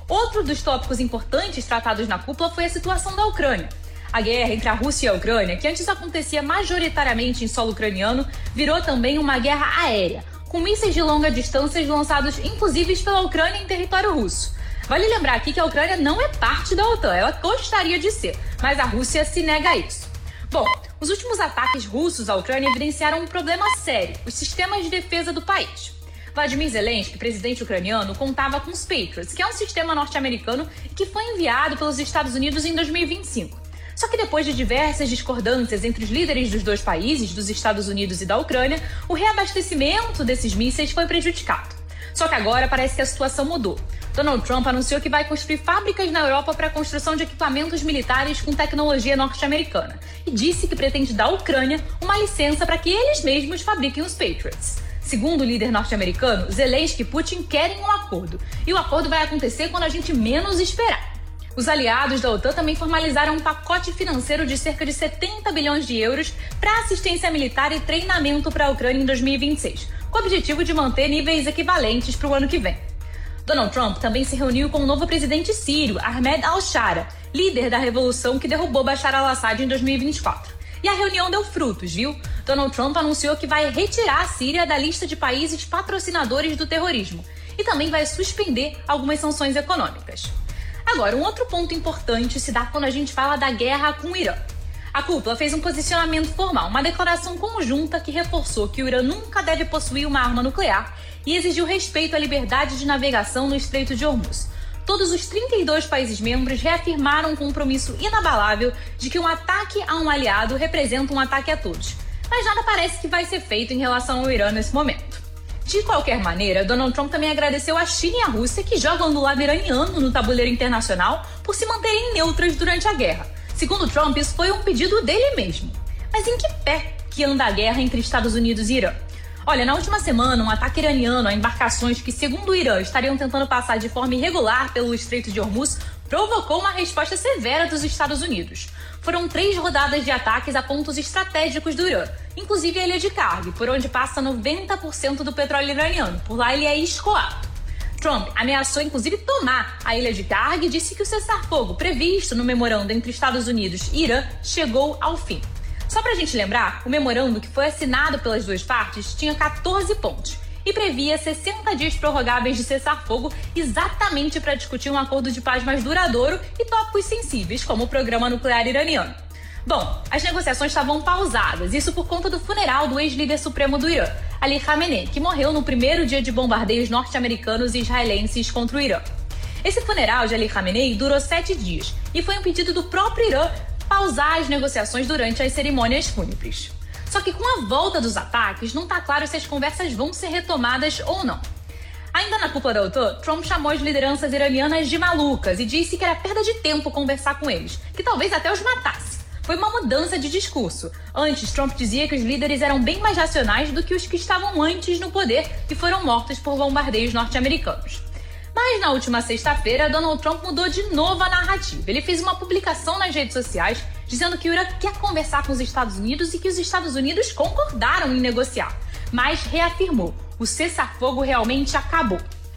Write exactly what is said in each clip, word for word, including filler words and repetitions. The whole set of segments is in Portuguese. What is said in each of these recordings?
Outro dos tópicos importantes tratados na cúpula foi a situação da Ucrânia. A guerra entre a Rússia e a Ucrânia, que antes acontecia majoritariamente em solo ucraniano, virou também uma guerra aérea, com mísseis de longa distância lançados inclusive pela Ucrânia em território russo. Vale lembrar aqui que a Ucrânia não é parte da OTAN, ela gostaria de ser, mas a Rússia se nega a isso. Bom, os últimos ataques russos à Ucrânia evidenciaram um problema sério: os sistemas de defesa do país. Vladimir Zelensky, presidente ucraniano, contava com os Patriots, que é um sistema norte-americano que foi enviado pelos Estados Unidos em dois mil e vinte e cinco. Só que depois de diversas discordâncias entre os líderes dos dois países, dos Estados Unidos e da Ucrânia, o reabastecimento desses mísseis foi prejudicado. Só que agora parece que a situação mudou. Donald Trump anunciou que vai construir fábricas na Europa para a construção de equipamentos militares com tecnologia norte-americana e disse que pretende dar à Ucrânia uma licença para que eles mesmos fabriquem os Patriots. Segundo o líder norte-americano, Zelensky e Putin querem um acordo, e o acordo vai acontecer quando a gente menos esperar. Os aliados da OTAN também formalizaram um pacote financeiro de cerca de setenta bilhões de euros para assistência militar e treinamento para a Ucrânia em dois mil e vinte e seis, com o objetivo de manter níveis equivalentes para o ano que vem. Donald Trump também se reuniu com o novo presidente sírio, Ahmed al-Shara, líder da revolução que derrubou Bashar al-Assad em dois mil e vinte e quatro. E a reunião deu frutos, viu? Donald Trump anunciou que vai retirar a Síria da lista de países patrocinadores do terrorismo e também vai suspender algumas sanções econômicas. Agora, um outro ponto importante se dá quando a gente fala da guerra com o Irã. A cúpula fez um posicionamento formal, uma declaração conjunta que reforçou que o Irã nunca deve possuir uma arma nuclear e exigiu respeito à liberdade de navegação no Estreito de Hormuz. Todos os trinta e dois países membros reafirmaram um compromisso inabalável de que um ataque a um aliado representa um ataque a todos. Mas nada parece que vai ser feito em relação ao Irã nesse momento. De qualquer maneira, Donald Trump também agradeceu a China e a Rússia, que jogam do lado iraniano no tabuleiro internacional, por se manterem neutras durante a guerra. Segundo Trump, isso foi um pedido dele mesmo. Mas em que pé que anda a guerra entre Estados Unidos e Irã? Olha, na última semana, um ataque iraniano a embarcações que, segundo o Irã, estariam tentando passar de forma irregular pelo Estreito de Hormuz provocou uma resposta severa dos Estados Unidos. Foram três rodadas de ataques a pontos estratégicos do Irã, inclusive a ilha de Karg, por onde passa noventa por cento do petróleo iraniano. Por lá ele é escoado. Trump ameaçou inclusive tomar a ilha de Karg e disse que o cessar-fogo previsto no memorando entre Estados Unidos e Irã chegou ao fim. Só pra gente lembrar, o memorando que foi assinado pelas duas partes tinha quatorze pontos e previa sessenta dias prorrogáveis de cessar-fogo exatamente para discutir um acordo de paz mais duradouro e tópicos sensíveis, como o programa nuclear iraniano. Bom, as negociações estavam pausadas, isso por conta do funeral do ex-líder supremo do Irã, Ali Khamenei, que morreu no primeiro dia de bombardeios norte-americanos e israelenses contra o Irã. Esse funeral de Ali Khamenei durou sete dias e foi um pedido do próprio Irã pausar as negociações durante as cerimônias fúnebres. Só que com a volta dos ataques, não está claro se as conversas vão ser retomadas ou não. Ainda na cúpula da OTAN, Trump chamou as lideranças iranianas de malucas e disse que era perda de tempo conversar com eles, que talvez até os matasse. Foi uma mudança de discurso. Antes, Trump dizia que os líderes eram bem mais racionais do que os que estavam antes no poder e foram mortos por bombardeios norte-americanos. Mas na última sexta-feira, Donald Trump mudou de novo a narrativa. Ele fez uma publicação nas redes sociais dizendo que o Irã quer conversar com os Estados Unidos e que os Estados Unidos concordaram em negociar, mas reafirmou: o cessar-fogo realmente acabou.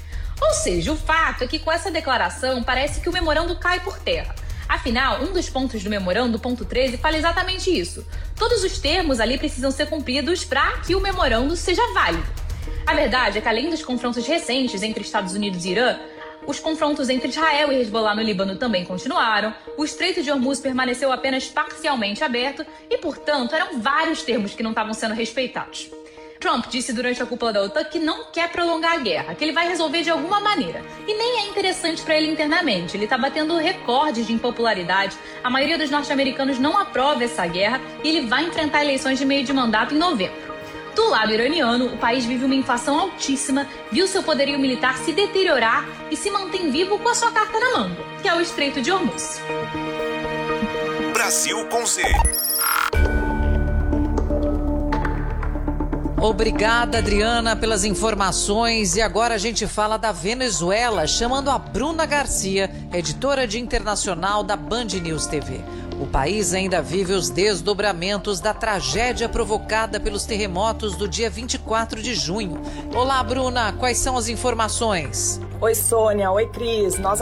Ou seja, o fato é que com essa declaração parece que o memorando cai por terra. Afinal, um dos pontos do memorando, ponto treze, fala exatamente isso. Todos os termos ali precisam ser cumpridos para que o memorando seja válido. A verdade é que, além dos confrontos recentes entre Estados Unidos e Irã, os confrontos entre Israel e Hezbollah no Líbano também continuaram, o Estreito de Hormuz permaneceu apenas parcialmente aberto e, portanto, eram vários termos que não estavam sendo respeitados. Trump disse durante a cúpula da OTAN que não quer prolongar a guerra, que ele vai resolver de alguma maneira. E nem é interessante para ele internamente, ele está batendo recordes de impopularidade, a maioria dos norte-americanos não aprova essa guerra e ele vai enfrentar eleições de meio de mandato em novembro. Do lado iraniano, o país vive uma inflação altíssima, viu seu poderio militar se deteriorar e se mantém vivo com a sua carta na manga, que é o Estreito de Hormuz. Brasil com Z. Obrigada, Adriana, pelas informações. E agora a gente fala da Venezuela, chamando a Bruna Garcia, editora de internacional da Band News T V. O país ainda vive os desdobramentos da tragédia provocada pelos terremotos do dia vinte e quatro de junho. Olá, Bruna, quais são as informações? Oi, Sônia. Oi, Cris. Nós